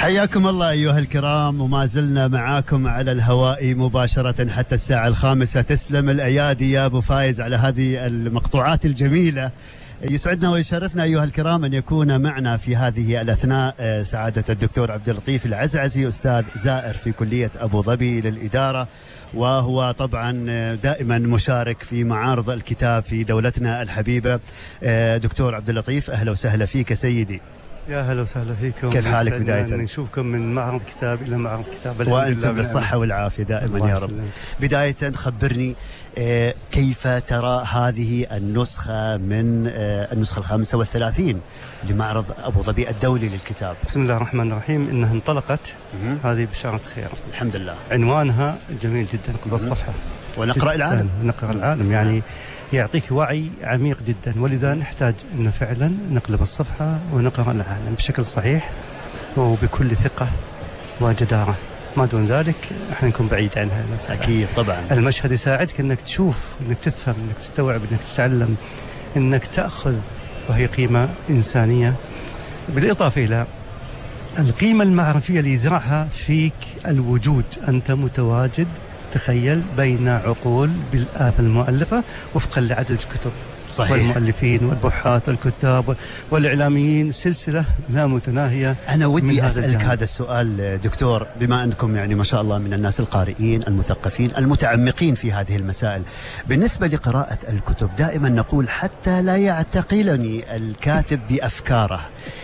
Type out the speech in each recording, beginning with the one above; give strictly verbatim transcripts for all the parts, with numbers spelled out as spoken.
حياكم الله أيها الكرام، وما زلنا معاكم على الهواء مباشرة حتى الساعة الخامسة. تسلم الأيادي يا أبو فايز على هذه المقطوعات الجميلة. يسعدنا ويشرفنا أيها الكرام أن يكون معنا في هذه الأثناء سعادة الدكتور عبد اللطيف العزعزي، أستاذ زائر في كلية أبو ظبي للإدارة، وهو طبعا دائما مشارك في معارض الكتاب في دولتنا الحبيبة. دكتور عبد اللطيف، أهلا وسهلا فيك سيدي. يا هلا وسهلا فيكم. كيف حالك بداية؟ نشوفكم من معرض كتاب إلى معرض كتاب، وأنتم بالصحة والعافية دائما يا رب. بداية خبرني كيف ترى هذه النسخة من النسخة الخامسة والثلاثين لمعرض أبو ظبي الدولي للكتاب؟ بسم الله الرحمن الرحيم. إنها انطلقت، هذه بشارة خير الحمد لله. عنوانها جميل جدا، قبل الصفحة ونقرأ العالم. نقرأ العالم يعني يعطيك وعي عميق جدا، ولذا نحتاج أن فعلا نقلب الصفحة ونقرأ العالم بشكل صحيح وبكل ثقة وجدارة. ما دون ذلك احنا نكون بعيد عن هذه المسألة. أكيد طبعا. المشهد يساعدك أنك تشوف، أنك تفهم، أنك تستوعب، أنك تتعلم، أنك تأخذ، وهي قيمة إنسانية، بالإضافة إلى القيمة المعرفية اللي يزرعها فيك الوجود. أنت متواجد، تخيل، بين عقول بالآلاف المؤلفة وفقا لعدد الكتب. صحيح. والمؤلفين والبحاث والكتاب والإعلاميين، سلسلة لا متناهية. أنا ودي أسألك هذا السؤال دكتور، بما أنكم يعني ما شاء الله من الناس القارئين المثقفين المتعمقين في هذه المسائل. بالنسبة لقراءة الكتب دائما نقول حتى لا يعتقلني الكاتب بأفكاره،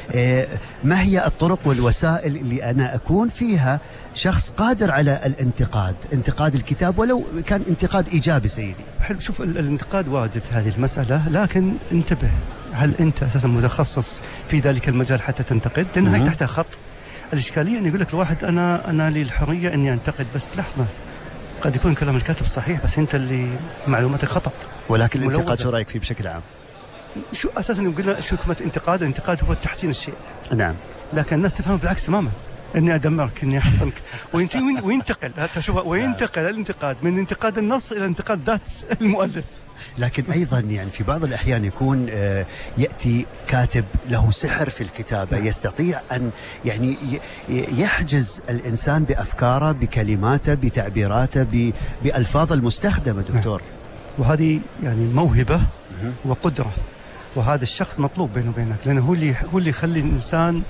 ما هي الطرق والوسائل اللي أنا أكون فيها شخص قادر على الانتقاد، انتقاد الكتاب ولو كان انتقاد إيجابي سيدي؟ حلو. شوف، الانتقاد واجب في هذه المسألة، لكن انتبه، هل أنت أساسا متخصص في ذلك المجال حتى تنتقد؟ لأن هي تحتها خط. الإشكالية أن يقول لك الواحد أنا أنا لي الحرية أني أنتقد، بس لحظة، قد يكون كلام الكاتب صحيح بس أنت اللي معلوماتك خطأ. ولكن الانتقاد شو رأيك فيه بشكل عام؟ شو أساسا يقول لنا شو كلمة انتقاد؟ الانتقاد هو تحسين الشيء. نعم. لكن الناس تفهم بالعكس تماما، اني ادمرك، اني احطمك، وينتقل شوف وينتقل الانتقاد من انتقاد النص الى انتقاد ذات المؤلف. لكن ايضا يعني في بعض الاحيان يكون ياتي كاتب له سحر في الكتابه، يستطيع ان يعني يحجز الانسان بافكاره، بكلماته، بتعبيراته، بالفاظ المستخدمه دكتور. وهذه يعني موهبه وقدره، وهذا الشخص مطلوب بينه وبينك، لانه هو اللي هو اللي يخلي الانسان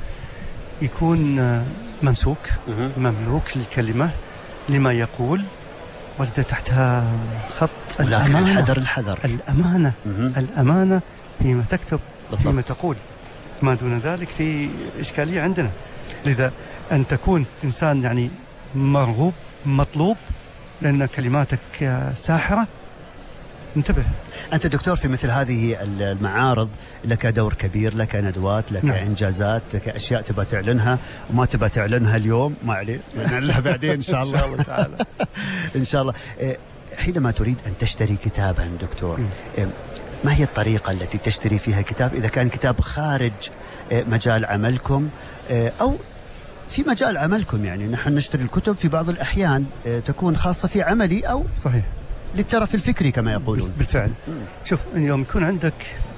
يكون ممسوك مملوك للكلمة لما يقول، ولذا تحتها خط الأمانة. الحذر الحذر الأمانة مه. الأمانة فيما تكتب، بالضبط. فيما تقول. ما دون ذلك في إشكالية عندنا، لذا أن تكون إنسان يعني مرغوب مطلوب، لأن كلماتك ساحرة. انتبه. أنت دكتور في مثل هذه المعارض لك دور كبير، لك ندوات، لك نعم. إنجازات، لك أشياء تبى تعلنها وما تبى تعلنها اليوم، ما عليه نعلنها بعدين إن شاء الله. إن شاء الله تعالى. إن شاء الله. حينما تريد أن تشتري كتابا دكتور، ما هي الطريقة التي تشتري فيها كتاب إذا كان كتاب خارج مجال عملكم أو في مجال عملكم؟ يعني نحن نشتري الكتب في بعض الأحيان تكون خاصة في عملي أو صحيح للترف الفكري كما يقولون. بالفعل. مم. شوف، اليوم يكون عندك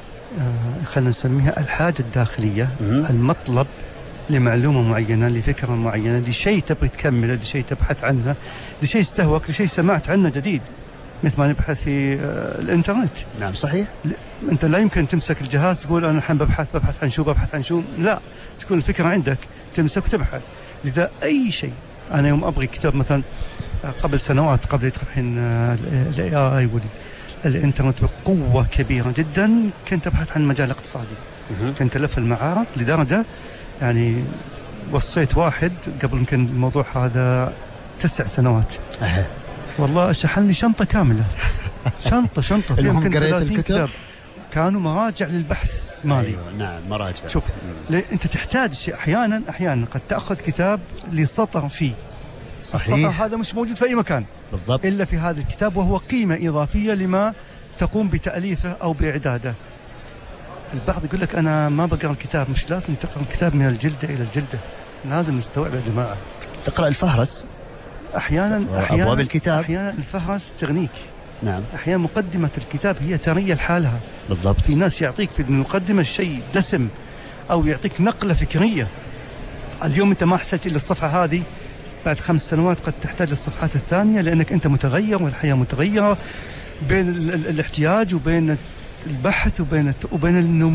آه خلينا نسميها الحاجة الداخلية، مم. المطلب لمعلومة معينة، لفكرة معينة، لشيء تبغي تكمله، لشيء تبحث عنه، لشيء استهوك، لشيء سمعت عنه جديد، مثل ما نبحث في آه الإنترنت. نعم صحيح. أنت لا يمكن تمسك الجهاز تقول أنا الحين ببحث ببحث عن شو ببحث عن شو، لا، تكون الفكرة عندك تمسك وتبحث. لذا أي شيء، أنا يوم أبغي كتاب مثلا قبل سنوات، قبل يدخل الحين الاي اي والانترنت بقوه كبيره جدا، كنت ابحث عن مجال اقتصادي، كنت الف المعارض لدرجه يعني وصيت واحد قبل يمكن الموضوع هذا تسع سنوات أه. والله شحن لي شنطه كامله، شنطه شنطه فيها يمكن ثلاثين كتاب، كانوا مراجع للبحث مالي. أيوة نعم مراجع. شوف، انت تحتاج شيء، احيانا احيانا قد تاخذ كتاب لسطر فيه، صحيح. السطر هذا مش موجود في أي مكان بالضبط إلا في هذا الكتاب، وهو قيمة إضافية لما تقوم بتأليفه أو بإعداده. البعض يقول لك أنا ما بقرأ الكتاب، مش لازم تقرأ الكتاب من الجلدة إلى الجلدة، لازم نستوعب يا جماعة. تقرأ الفهرس أحيانا، أحيانا أبواب الكتاب، أحيانا الفهرس تغنيك. نعم. أحيانا مقدمة الكتاب هي ثرية لحالها. بالضبط. في ناس يعطيك في المقدمة شيء دسم أو يعطيك نقلة فكرية، اليوم أنت ما احتجت إلى الصفحة هذه، بعد خمس سنوات قد تحتاج للصفحات الثانية، لأنك أنت متغير والحياة متغيرة، بين ال- ال- الاحتياج وبين البحث وبين الت- وبين النمو.